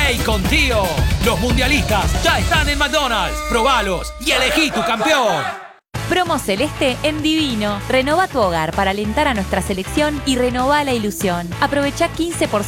¡Hey, con tío! Los mundialistas ya están en McDonald's. Probalos y elegí tu campeón. Promo celeste en Divino. Renova tu hogar para alentar a nuestra selección y renova la ilusión. Aprovecha 15%